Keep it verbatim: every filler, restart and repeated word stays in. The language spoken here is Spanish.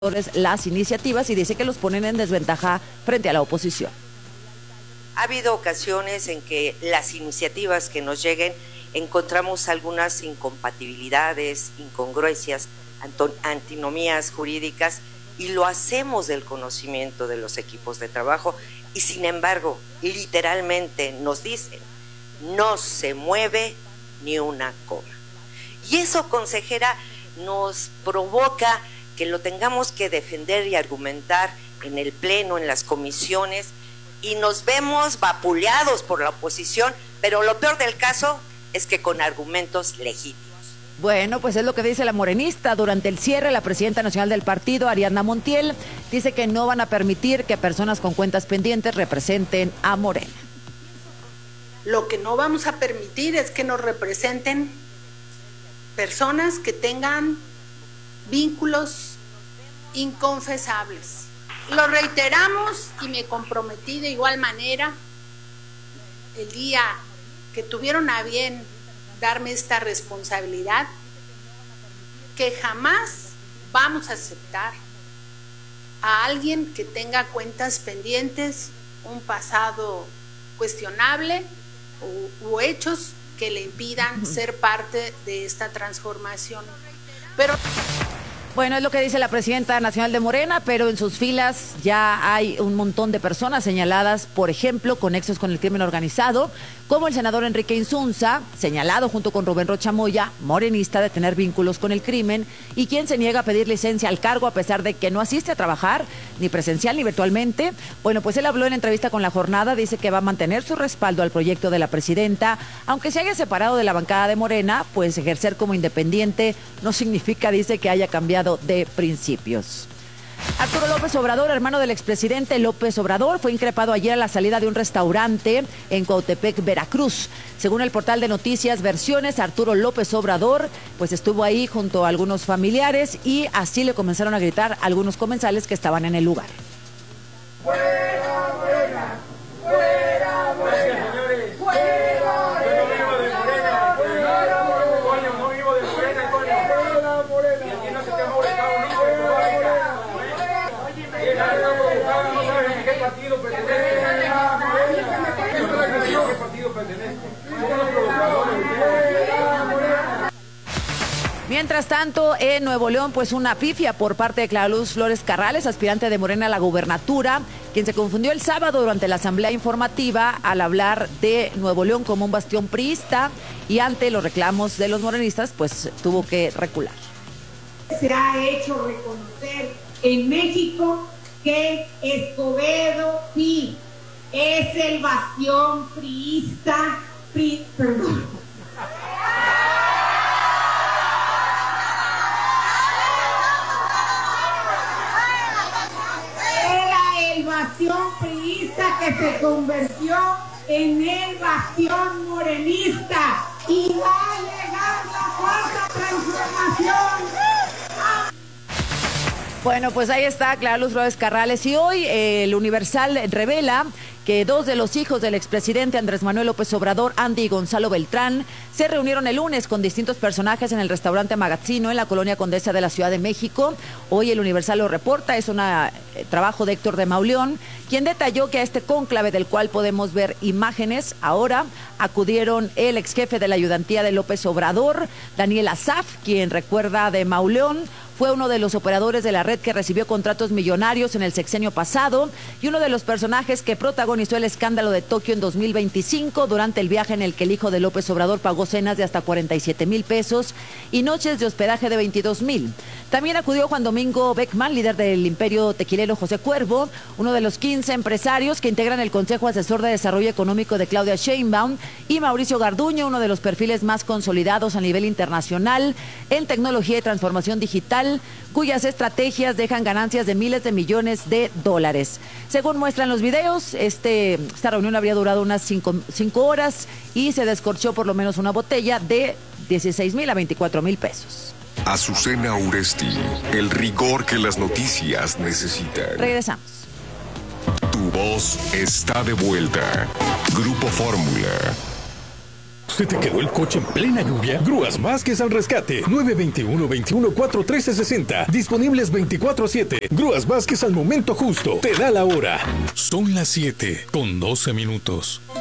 las iniciativas y dice que los ponen en desventaja frente a la oposición. Ha habido ocasiones en que las iniciativas que nos lleguen encontramos algunas incompatibilidades, incongruencias, antinomías jurídicas y lo hacemos del conocimiento de los equipos de trabajo y sin embargo, literalmente nos dicen, no se mueve ni una coma. Y eso, consejera, nos provoca que lo tengamos que defender y argumentar en el pleno, en las comisiones, y nos vemos vapuleados por la oposición, pero lo peor del caso es que con argumentos legítimos. Bueno, pues es lo que dice la morenista. Durante el cierre, la presidenta nacional del partido, Ariadna Montiel, dice que no van a permitir que personas con cuentas pendientes representen a Morena. Lo que no vamos a permitir es que nos representen personas que tengan vínculos inconfesables. Lo reiteramos y me comprometí de igual manera el día que tuvieron a bien darme esta responsabilidad, que jamás vamos a aceptar a alguien que tenga cuentas pendientes, un pasado cuestionable o, o hechos que le impidan ser parte de esta transformación. Pero bueno, es lo que dice la presidenta nacional de Morena, pero en sus filas ya hay un montón de personas señaladas, por ejemplo, con nexos con el crimen organizado, como el senador Enrique Insunza, señalado junto con Rubén Rocha Moya, morenista, de tener vínculos con el crimen, y quien se niega a pedir licencia al cargo a pesar de que no asiste a trabajar, ni presencial ni virtualmente. Bueno, pues él habló en entrevista con La Jornada, dice que va a mantener su respaldo al proyecto de la presidenta, aunque se haya separado de la bancada de Morena, pues ejercer como independiente no significa, dice, que haya cambiado de principios. Arturo López Obrador, hermano del expresidente López Obrador, fue increpado ayer a la salida de un restaurante en Cuautepec, Veracruz. Según el portal de noticias Versiones, Arturo López Obrador pues estuvo ahí junto a algunos familiares y así le comenzaron a gritar algunos comensales que estaban en el lugar. ¡Fuera Morena! ¡Fuera Morena! ¡Señores! ¡Fuera Morena! ¡Fuera Morena! ¡Coño, no vivo de Morena, coño! ¡Fuera Morena! Y aquí no se te ha molestado nunca, no sabes en qué partido pertenece. ¿Qué partido pertenece? Mientras tanto, en Nuevo León, pues una pifia por parte de Clara Luz Flores Carrales, aspirante de Morena a la gubernatura, quien se confundió el sábado durante la asamblea informativa al hablar de Nuevo León como un bastión priista y ante los reclamos de los morenistas, pues tuvo que recular. Se ha hecho reconocer en México que Escobedo sí es el bastión priista, pri, perdón. Era el bastión priista que se convirtió en el bastión morenista y va a llegar la cuarta transformación. Bueno, pues ahí está Clara Luz Flores Carrales y hoy eh, el Universal revela que dos de los hijos del expresidente Andrés Manuel López Obrador, Andy y Gonzalo Beltrán, se reunieron el lunes con distintos personajes en el restaurante Magazzino en la colonia Condesa de la Ciudad de México. Hoy el Universal lo reporta, es un eh, trabajo de Héctor de Mauleón, quien detalló que a este cónclave del cual podemos ver imágenes ahora acudieron el ex jefe de la ayudantía de López Obrador, Daniel Asaf, quien recuerda de Mauleón, fue uno de los operadores de la red que recibió contratos millonarios en el sexenio pasado y uno de los personajes que protagonizó el escándalo de Tokio en dos mil veinticinco durante el viaje en el que el hijo de López Obrador pagó cenas de hasta cuarenta y siete mil pesos y noches de hospedaje de veintidós mil. También acudió Juan Domingo Beckman, líder del imperio tequilero José Cuervo, uno de los quince empresarios que integran el Consejo Asesor de Desarrollo Económico de Claudia Sheinbaum, y Mauricio Garduño, uno de los perfiles más consolidados a nivel internacional en tecnología y transformación digital, cuyas estrategias dejan ganancias de miles de millones de dólares. Según muestran los videos, este, esta reunión habría durado unas cinco, cinco horas y se descorchó por lo menos una botella de dieciséis mil a veinticuatro mil pesos. Azucena Uresti, el rigor que las noticias necesitan. Regresamos. Tu voz está de vuelta. Grupo Fórmula. ¿Se te quedó el coche en plena lluvia? Grúas Vázquez al rescate. nueve dos uno, veintiuno cuatro, trece sesenta. Disponibles veinticuatro siete. Grúas Vázquez al momento justo. Te da la hora. Son las siete con doce minutos.